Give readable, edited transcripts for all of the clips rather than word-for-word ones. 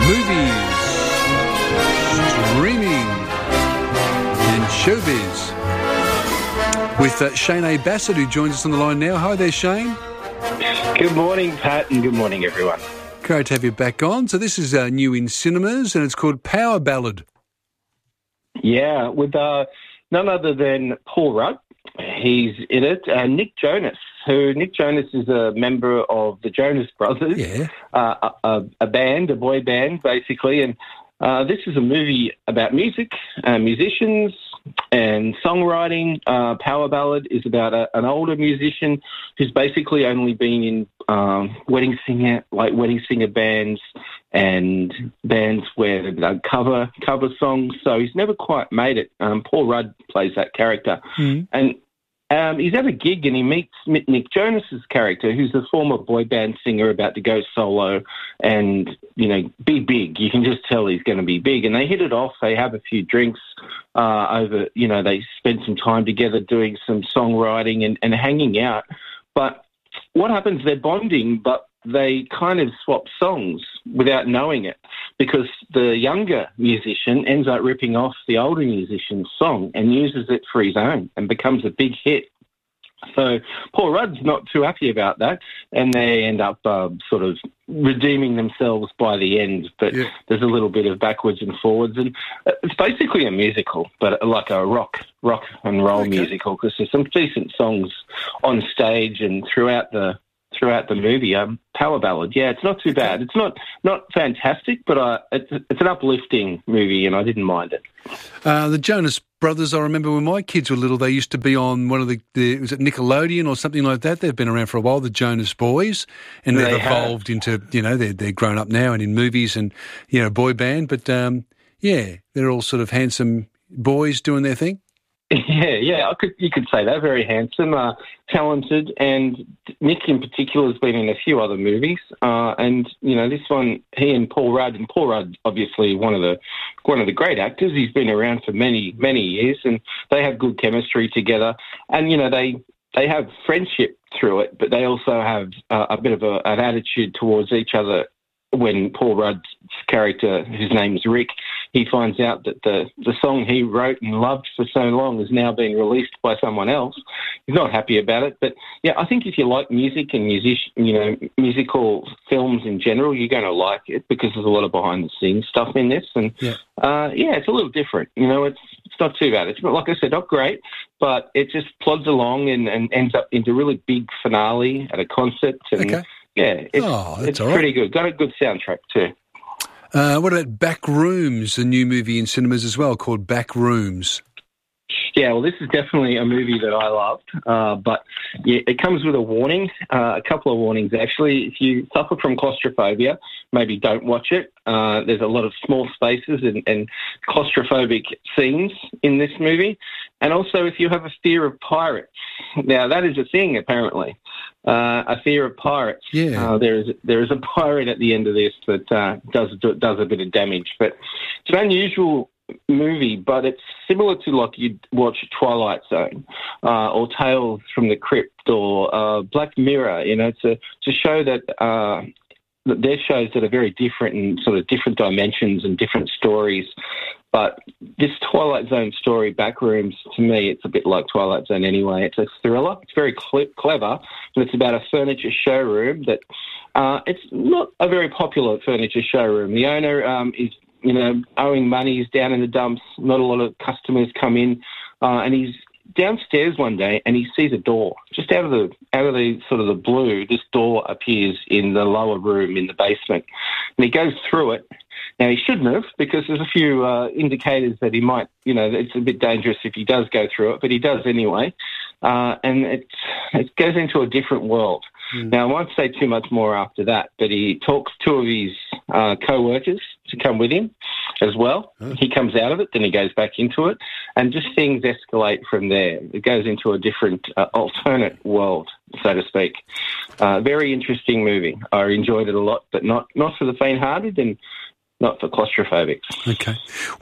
movies, streaming, and showbiz. With Shane A. Bassett, who joins us on the line now. Hi there, Shane. Good morning, Pat, and good morning, everyone. Great to have you back on. So this is new in cinemas, and it's called Power Ballad. Yeah, with none other than Paul Rudd. He's in it. Nick Jonas, Nick Jonas is a member of the Jonas Brothers, a band, a boy band, basically. And this is a movie about music, musicians, and songwriting. Power Ballad is about an older musician who's basically only been in wedding singer bands and bands where they cover songs. So he's never quite made it. Paul Rudd plays that character, and he's at a gig and he meets Nick Jonas's character, who's a former boy band singer about to go solo and, be big. You can just tell he's going to be big. And they hit it off. They have a few drinks over, they spend some time together doing some songwriting and hanging out. But what happens, they're bonding, but they kind of swap songs without knowing it, because the younger musician ends up ripping off the older musician's song and uses it for his own and becomes a big hit. So Paul Rudd's not too happy about that, and they end up sort of redeeming themselves by the end. But there's a little bit of backwards and forwards, and it's basically a musical, but like a rock and roll musical, because there's some decent songs on stage and throughout the movie. Power Ballad, it's not too bad. It's not fantastic, but it's an uplifting movie, and I didn't mind it. The Jonas Brothers, I remember when my kids were little, they used to be on one of the was it Nickelodeon or something like that? They've been around for a while, the Jonas Boys, and they've evolved into, they're grown up now and in movies and, boy band, but they're all sort of handsome boys doing their thing. Yeah, you could say that. Very handsome, talented, and Nick in particular has been in a few other movies. And this one, he and Paul Rudd, obviously one of the great actors. He's been around for many years, and they have good chemistry together. And they have friendship through it, but they also have a bit of an attitude towards each other. When Paul Rudd's character, whose name's Rick, he finds out that the song he wrote and loved for so long is now being released by someone else, he's not happy about it. But I think if you like music and musical films in general, you're going to like it, because there's a lot of behind the scenes stuff in this, and it's a little different. It's not too bad. It's not, like I said, not great, but it just plods along and ends up into a really big finale at a concert. And, it's pretty good. Got a good soundtrack too. What about Back Rooms, a new movie in cinemas as well called Back Rooms? Yeah, well, this is definitely a movie that I loved, but it comes with a warning, a couple of warnings actually. If you suffer from claustrophobia, maybe don't watch it. There's a lot of small spaces and claustrophobic scenes in this movie. And also if you have a fear of pirates. Now, that is a thing, apparently. A fear of pirates. Yeah. There is a pirate at the end of this that does a bit of damage. But it's an unusual movie, but it's similar to like you'd watch Twilight Zone or Tales from the Crypt or Black Mirror. It's a show that they're shows that are very different and sort of different dimensions and different stories. But this Twilight Zone story, Backrooms, to me, it's a bit like Twilight Zone anyway. It's a thriller. It's very clever, and it's about a furniture showroom that it's not a very popular furniture showroom. The owner is, owing money. He's down in the dumps. Not a lot of customers come in, and he's downstairs one day and he sees a door just out of the sort of the blue. This door appears in the lower room in the basement, and he goes through it. Now, he shouldn't have, because there's a few indicators that he might, it's a bit dangerous if he does go through it, but he does anyway. And it goes into a different world. Now, I won't say too much more after that, but he talks two of his co-workers to come with him as well. He comes out of it, then he goes back into it, and just things escalate from there. It goes into a different alternate world, so to speak. Very interesting movie. I enjoyed it a lot, but not for the faint-hearted and not for claustrophobics. Okay.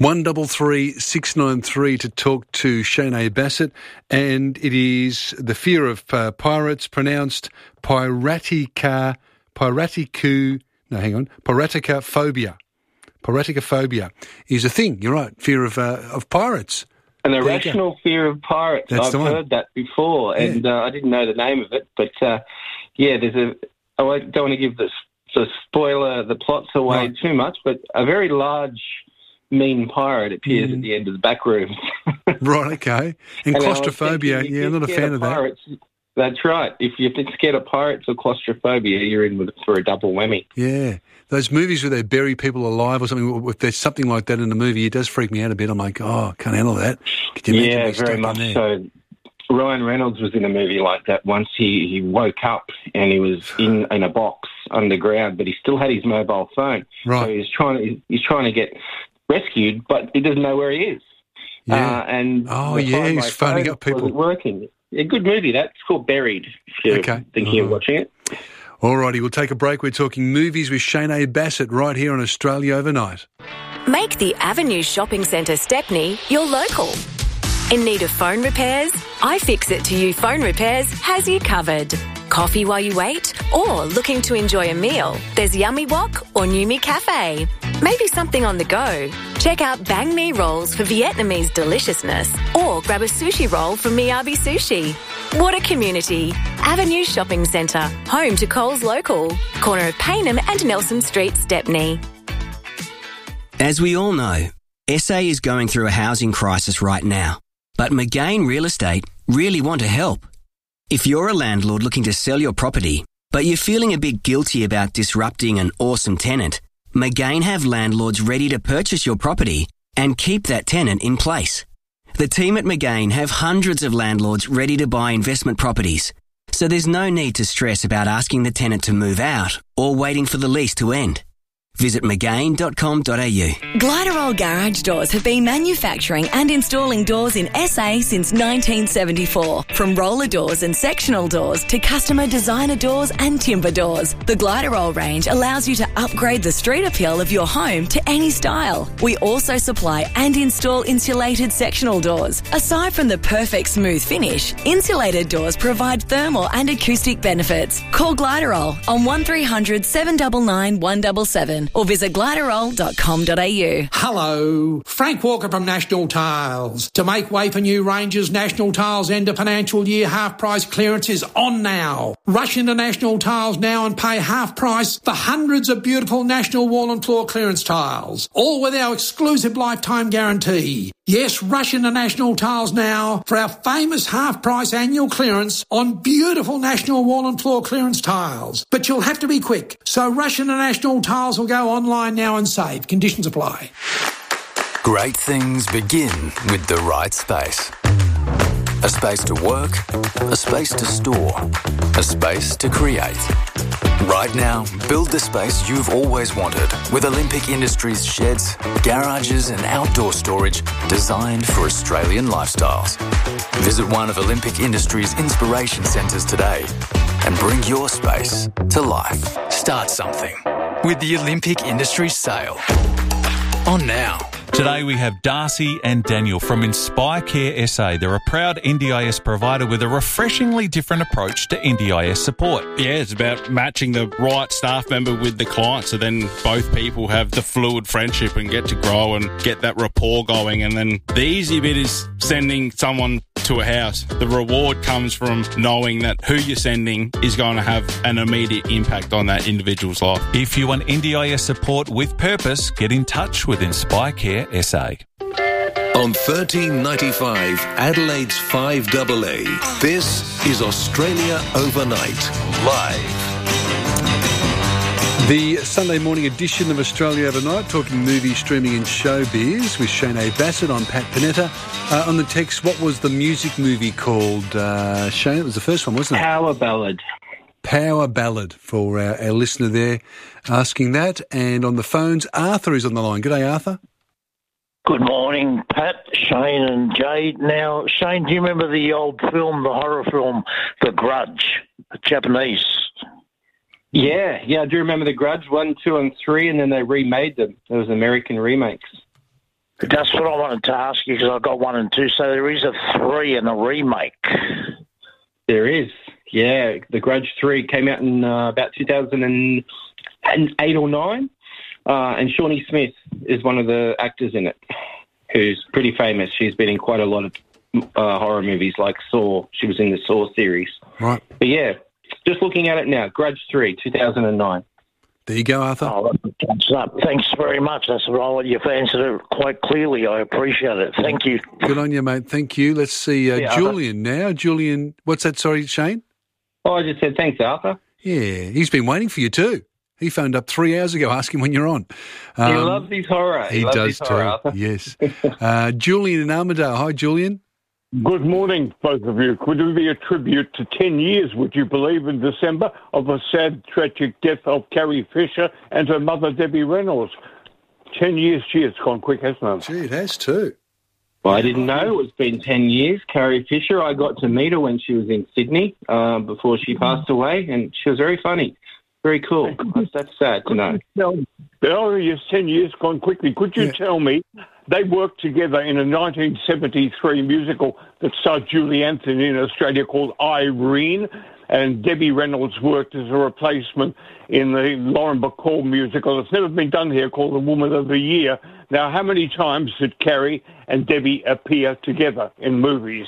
133 693 to talk to Shane A. Bassett, and it is The Fear of Pirates, pronounced Piratica Phobia. Piraticophobia is a thing. You're right. Fear of pirates. An irrational fear of pirates. I've heard that before, and I didn't know the name of it. But, there's I don't want to give the spoiler, the plots away too much, but a very large, mean pirate appears at the end of the back rooms. Right, okay. And claustrophobia, I'm not a fan of that. That's right. If you're scared of pirates or claustrophobia, you're in for a double whammy. Yeah. Those movies where they bury people alive or something, if there's something like that in the movie, it does freak me out a bit. I'm like, I can't handle that. Could you imagine me very much so. Ryan Reynolds was in a movie like that once. He woke up and he was in a box underground, but he still had his mobile phone. Right. So he's trying to get rescued, but he doesn't know where he is. Yeah. He's phoning up people. Wasn't working. A good movie, that. It's called Buried, if you're thinking of watching it. All righty, we'll take a break. We're talking movies with Shane Bassett right here on Australia Overnight. Make the Avenue Shopping Centre Stepney your local. In need of phone repairs? iFixit to You Phone Repairs has you covered. Coffee while you wait? Or looking to enjoy a meal? There's Yummy Wok or Numi Cafe. Maybe something on the go? Check out Bang Mi rolls for Vietnamese deliciousness, or grab a sushi roll from Miyabi Sushi. What a community. Avenue Shopping Centre, home to Coles Local, corner of Payneham and Nelson Street, Stepney. As we all know, SA is going through a housing crisis right now, but McGain Real Estate really want to help. If you're a landlord looking to sell your property, but you're feeling a bit guilty about disrupting an awesome tenant, McGain have landlords ready to purchase your property and keep that tenant in place. The team at McGain have hundreds of landlords ready to buy investment properties, so there's no need to stress about asking the tenant to move out or waiting for the lease to end. Visit McGain.com.au. Gliderol Garage Doors have been manufacturing and installing doors in SA since 1974. From roller doors and sectional doors to customer designer doors and timber doors, the Gliderol range allows you to upgrade the street appeal of your home to any style. We also supply and install insulated sectional doors. Aside from the perfect smooth finish, insulated doors provide thermal and acoustic benefits. Call Gliderol on 1300 799 177. Or visit gliderol.com.au. Hello, Frank Walker from National Tiles. To make way for new ranges, National Tiles end of financial year half price clearance is on now. Rush into National Tiles now and pay half price for hundreds of beautiful National wall and floor clearance tiles, all with our exclusive lifetime guarantee. Yes, rush into National Tiles now for our famous half-price annual clearance on beautiful National wall and floor clearance tiles. But you'll have to be quick, so rush into National Tiles or go online now and save. Conditions apply. Great things begin with the right space. A space to work, a space to store, a space to create. Right now, build the space you've always wanted with Olympic Industries sheds, garages and outdoor storage designed for Australian lifestyles. Visit one of Olympic Industries' inspiration centres today and bring your space to life. Start something with the Olympic Industries sale. On now. Today we have Darcy and Daniel from Inspire Care SA. They're a proud NDIS provider with a refreshingly different approach to NDIS support. Yeah, it's about matching the right staff member with the client, so then both people have the fluid friendship and get to grow and get that rapport going. And then the easy bit is sending someone to a house. The reward comes from knowing that who you're sending is going to have an immediate impact on that individual's life. If you want NDIS support with purpose, get in touch with Inspire Care SA. On 1395 Adelaide's 5AA, this is Australia Overnight, live. The Sunday morning edition of Australia Overnight, talking movies, streaming and showbiz with Shane Bassett. I'm Pat Panetta. On the text, what was the music movie called? Shane, it was the first one, wasn't it? Power Ballad. Power Ballad for our listener there asking that. And on the phones, Arthur is on the line. G'day, Arthur. Good morning, Pat, Shane and Jade. Now, Shane, do you remember the old film, the horror film, The Grudge, the Japanese? Yeah, I do remember The Grudge 1, 2 and 3, and then they remade them. There was American remakes. That's what I wanted to ask you, because I got 1 and 2, so there is a 3 and a remake. There is, yeah. The Grudge 3 came out in about 2008 or 9. And Shawnee Smith is one of the actors in it, who's pretty famous. She's been in quite a lot of horror movies like Saw. She was in the Saw series. Right. But yeah, just looking at it now, Grudge 3, 2009. There you go, Arthur. Oh, thanks very much. That's right. You've answered it quite clearly. I appreciate it. Thank you. Good on you, mate. Thank you. Let's see Julian now. Julian, what's that? Sorry, Shane? Oh, I just said thanks, Arthur. Yeah, he's been waiting for you too. He phoned up 3 hours ago asking when you're on. He loves his horror. He does too, Arthur. Yes. Julian in Armidale. Hi, Julian. Good morning, both of you. Could it be a tribute to 10 years, would you believe, in December, of a sad, tragic death of Carrie Fisher and her mother, Debbie Reynolds? 10 years, gee, it's gone quick, hasn't it? Gee, it has too. Well, I didn't know it's been 10 years. Carrie Fisher, I got to meet her when she was in Sydney before she passed away, and she was very funny. Very cool. That's sad to know. Oh, yes, 10 years gone quickly. Could you tell me, they worked together in a 1973 musical that starred Julie Anthony in Australia called Irene, and Debbie Reynolds worked as a replacement in the Lauren Bacall musical. It's never been done here, called The Woman of the Year. Now, how many times did Carrie and Debbie appear together in movies?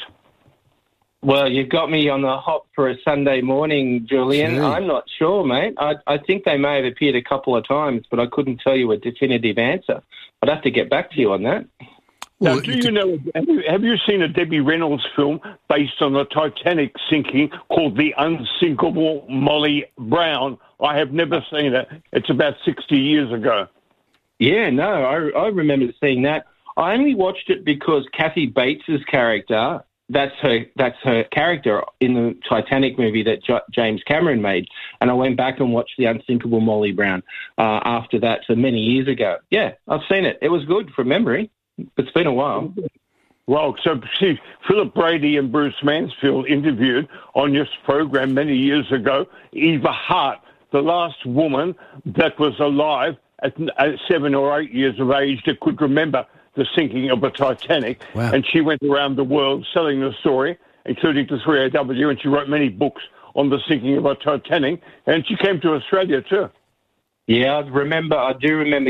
Well, you've got me on the hop for a Sunday morning, Julian. Gee. I'm not sure, mate. I think they may have appeared a couple of times, but I couldn't tell you a definitive answer. I'd have to get back to you on that. Now, have you seen a Debbie Reynolds film based on the Titanic sinking called The Unsinkable Molly Brown? I have never seen it. It's about 60 years ago. Yeah, no, I remember seeing that. I only watched it because Kathy Bates's character, that's her character in the Titanic movie that James Cameron made, and I went back and watched The Unsinkable Molly Brown after that, so many years ago. Yeah, I've seen it. It was good from memory. It's been a while. Well, so see, Philip Brady and Bruce Mansfield interviewed on your program many years ago Eva Hart, the last woman that was alive at 7 or 8 years of age that could remember the sinking of the Titanic. Wow. And she went around the world selling the story, including to 3AW, and she wrote many books on the sinking of the Titanic, and she came to Australia too. Yeah, I do remember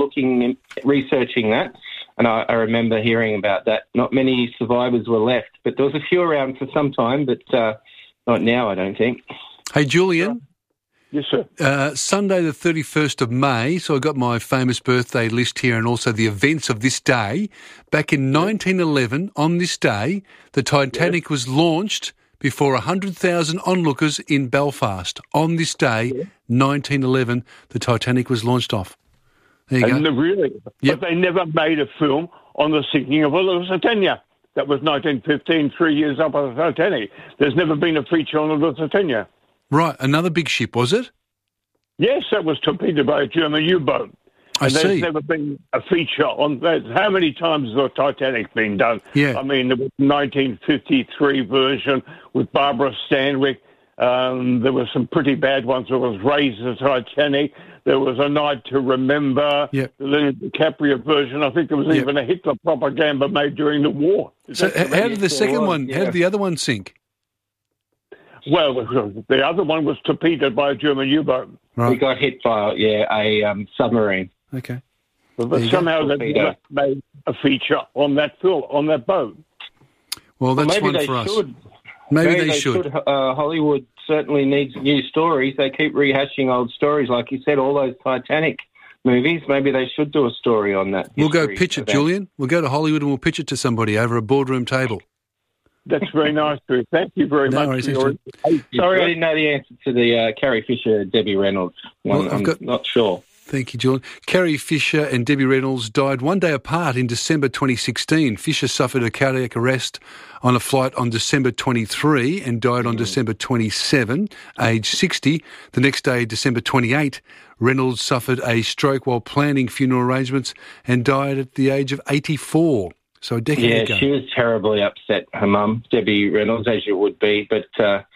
researching that, and I remember hearing about that. Not many survivors were left, but there was a few around for some time, but not now, I don't think. Hey, Julian. Yes, sir. Sunday the 31st of May, so I got my famous birthday list here and also the events of this day. Back in 1911, on this day, the Titanic was launched before 100,000 onlookers in Belfast. On this day, 1911, the Titanic was launched off. There you go. Really? Yep. But they never made a film on the sinking of the Lusitania. That was 1915, 3 years up on the Titanic. There's never been a feature on the Lusitania. Right, another big ship, was it? Yes, that was torpedoed by a German U-boat. I see. There's never been a feature on that. How many times has the Titanic been done? Yeah. I mean, there was a 1953 version with Barbara Stanwyck. There were some pretty bad ones. There was Raise the Titanic. There was A Night to Remember. Yep. The Leonardo DiCaprio version. I think there was even a Hitler propaganda made during the war. So how did the second one, how did the other one sink? Well, the other one was torpedoed by a German U-boat. Right. We got hit by a submarine. Okay. But somehow they never made a feature on that film, on that boat. Well, that's maybe one for us. Maybe they should. Hollywood certainly needs new stories. They keep rehashing old stories. Like you said, all those Titanic movies, maybe they should do a story on that. We'll go pitch it, Julian. We'll go to Hollywood and we'll pitch it to somebody over a boardroom table. That's very nice, Drew. Thank you very much. Worries, sorry, I didn't know the answer to the Carrie Fisher, Debbie Reynolds one. Well, I'm not sure. Thank you, Julian. Carrie Fisher and Debbie Reynolds died one day apart in December 2016. Fisher suffered a cardiac arrest on a flight on December 23 and died on December 27, age 60. The next day, December 28, Reynolds suffered a stroke while planning funeral arrangements and died at the age of 84. So a decade ago. Yeah, she was terribly upset, her mum, Debbie Reynolds, as you would be. But,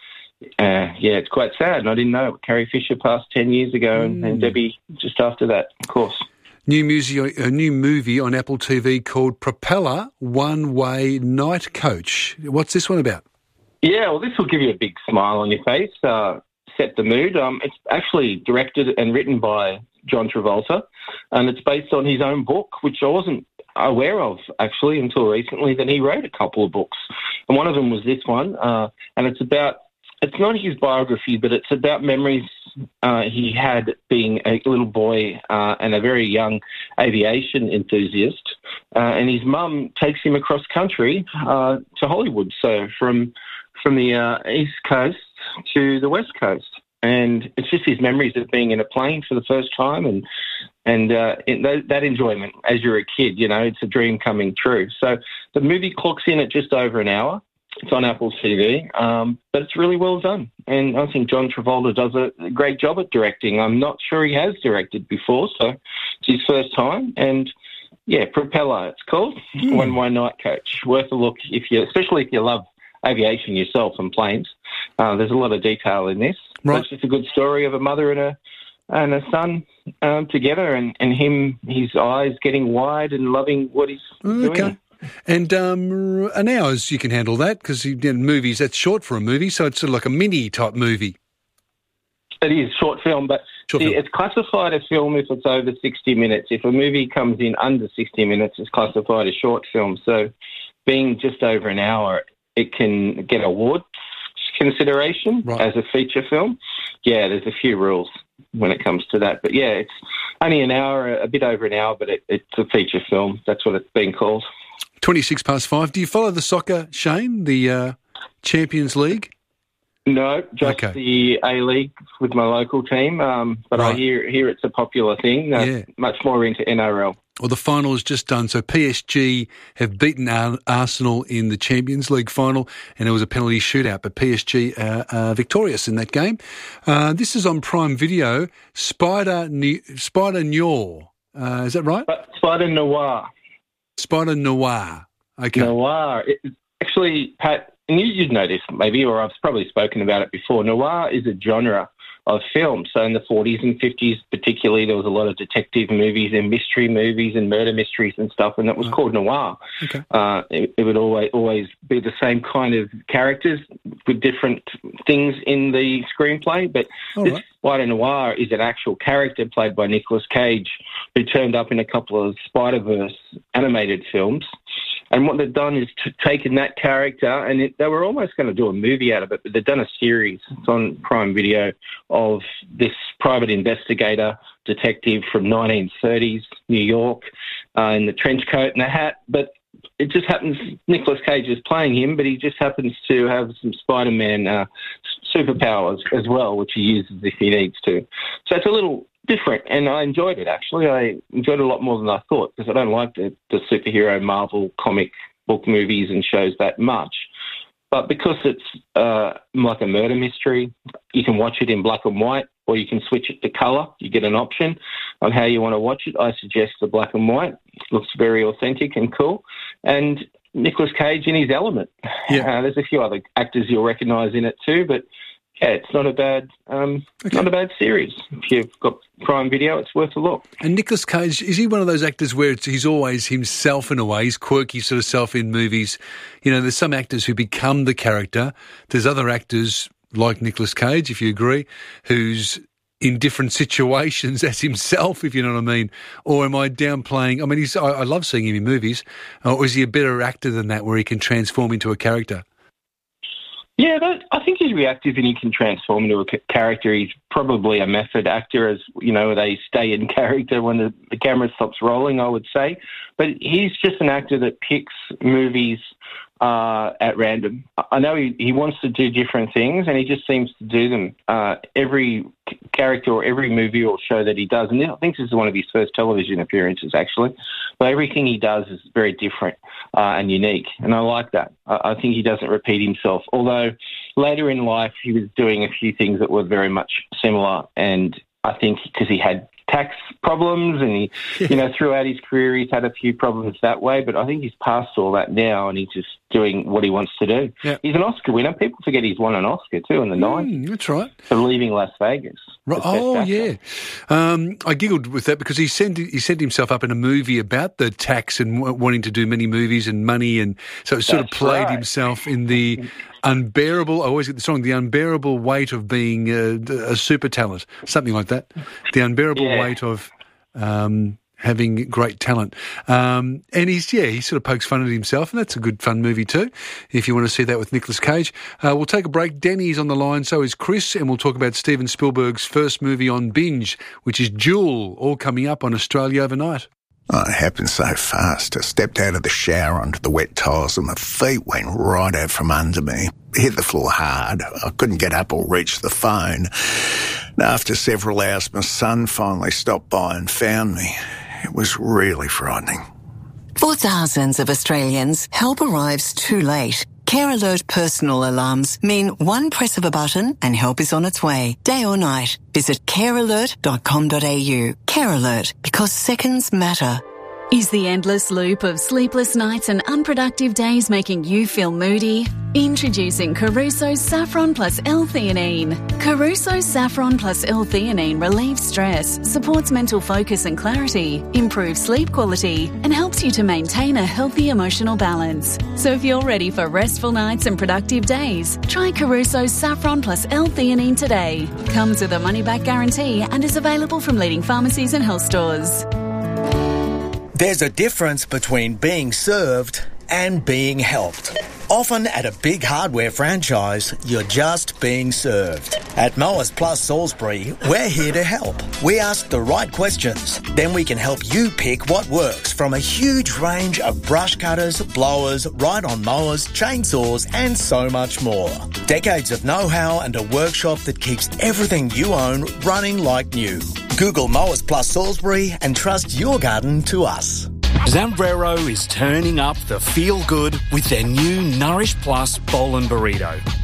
it's quite sad. And I didn't know. Carrie Fisher passed 10 years ago and Debbie just after that, of course. A new movie on Apple TV called Propeller One-Way Night Coach. What's this one about? Yeah, well, this will give you a big smile on your face, set the mood. It's actually directed and written by John Travolta, and it's based on his own book, which I wasn't aware of, actually, until recently, that he wrote a couple of books. And one of them was this one, and it's not his biography, but it's about memories he had being a little boy and a very young aviation enthusiast. And his mum takes him across country to Hollywood, so from the East Coast to the West Coast. And it's just his memories of being in a plane for the first time and that enjoyment as you're a kid, it's a dream coming true. So the movie clocks in at just over an hour. It's on Apple TV, but it's really well done. And I think John Travolta does a great job at directing. I'm not sure he has directed before, so it's his first time. And, yeah, Propeller, it's called. One Way Night Coach. Worth a look, especially if you love aviation yourself and planes. There's a lot of detail in this. Right. It's just a good story of a mother and a son together and his eyes getting wide and loving what he's doing. And an hour's you can handle that because movies, that's short for a movie, so it's sort of like a mini-type movie. It is short film, but it's classified as film if it's over 60 minutes. If a movie comes in under 60 minutes, it's classified as short film. So being just over an hour, it can get award consideration as a feature film. Yeah, there's a few rules when it comes to that. But, yeah, it's only an hour, a bit over an hour, but it's a feature film. That's what it's been called. 5:26. Do you follow the soccer, Shane, the Champions League? No, just the A-League with my local team. But I hear it's a popular thing. Much more into NRL. Well, the final is just done. So PSG have beaten Arsenal in the Champions League final, and it was a penalty shootout. But PSG are victorious in that game. This is on Prime Video. Spider Noir. Is that right? Spider Noir. Spider Noir. Okay. Noir. Actually, Pat, and you'd know this maybe, or I've probably spoken about it before. Noir is a genre of film. So in the 40s and 50s particularly, there was a lot of detective movies and mystery movies and murder mysteries and stuff, and that was called noir. Okay. It would always be the same kind of characters with different things in the screenplay, but this Spider Noir is an actual character played by Nicolas Cage, who turned up in a couple of Spider-Verse animated films. And what they've done is taken that character, and they were almost going to do a movie out of it, but they've done a series. It's on Prime Video of this private investigator detective from 1930s New York in the trench coat and the hat. But it just happens Nicolas Cage is playing him, but he just happens to have some Spider-Man superpowers as well, which he uses if he needs to. So it's a little different, and I enjoyed it, actually. I enjoyed it a lot more than I thought, because I don't like the superhero Marvel comic book movies and shows that much. But because it's like a murder mystery, you can watch it in black and white, or you can switch it to colour. You get an option on how you want to watch it. I suggest the black and white. It looks very authentic and cool. And Nicolas Cage in his element. Yeah. There's a few other actors you'll recognise in it too, but yeah, it's not a bad series. If you've got Prime Video, it's worth a look. And Nicolas Cage, is he one of those actors where he's always himself in a way? He's quirky sort of self in movies. You know, there's some actors who become the character. There's other actors like Nicolas Cage, if you agree, who's in different situations as himself, if you know what I mean. Or am I downplaying? I mean, I love seeing him in movies. Or is he a better actor than that, where he can transform into a character? Yeah, I think he's reactive and he can transform into a character. He's probably a method actor, as you know, they stay in character when the camera stops rolling, I would say. But he's just an actor that picks movies at random. I know he wants to do different things, and he just seems to do them. Every character or every movie or show that he does, and I think this is one of his first television appearances, actually, but everything he does is very different and unique, and I like that. I think he doesn't repeat himself, although later in life he was doing a few things that were very much similar, and I think because he had tax problems and he, you know, throughout his career he's had a few problems that way, but I think he's past all that now and he's just doing what he wants to do. Yeah. He's an Oscar winner. People forget he's won an Oscar too in the 90s. That's right. For Leaving Las Vegas. Right. Oh, yeah. I giggled with that because he set himself up in a movie about the tax and wanting to do many movies and money, and so it sort of played himself in the unbearable, I always get this wrong, the unbearable weight of being a super talent, something like that. The unbearable weight of having great talent. And he sort of pokes fun at himself, and that's a good fun movie too, if you want to see that with Nicolas Cage. We'll take a break. Danny's on the line, so is Chris, and we'll talk about Steven Spielberg's first movie on binge, which is Jewel, all coming up on Australia Overnight. Oh, it happened so fast. I stepped out of the shower onto the wet tiles and my feet went right out from under me. Hit the floor hard. I couldn't get up or reach the phone. And after several hours, my son finally stopped by and found me. It was really frightening. For thousands of Australians, help arrives too late. Care Alert personal alarms mean one press of a button and help is on its way, day or night. Visit carealert.com.au. Care Alert, because seconds matter. Is the endless loop of sleepless nights and unproductive days making you feel moody? Introducing Caruso's Saffron Plus L-Theanine. Caruso's Saffron Plus L-Theanine relieves stress, supports mental focus and clarity, improves sleep quality, and helps you to maintain a healthy emotional balance. So if you're ready for restful nights and productive days, try Caruso's Saffron Plus L-Theanine today. Comes with a money-back guarantee and is available from leading pharmacies and health stores. There's a difference between being served and being helped. Often at a big hardware franchise, you're just being served. At Mowers Plus Salisbury, we're here to help. We ask the right questions. Then we can help you pick what works from a huge range of brush cutters, blowers, ride-on mowers, chainsaws, and so much more. Decades of know-how and a workshop that keeps everything you own running like new. Google Mowers Plus Salisbury and trust your garden to us. Zambrero is turning up the feel-good with their new Nourish Plus Bowl and Burrito.